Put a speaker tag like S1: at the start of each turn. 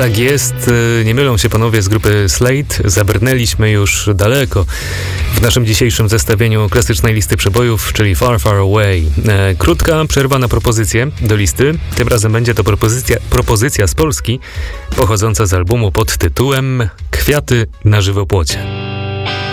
S1: Tak jest, nie mylą się panowie z grupy Slate, zabrnęliśmy już daleko w naszym dzisiejszym zestawieniu klasycznej listy przebojów, czyli Far Far Away. Krótka przerwa na propozycję do listy, tym razem będzie to propozycja z Polski, pochodząca z albumu pod tytułem Kwiaty na żywopłocie.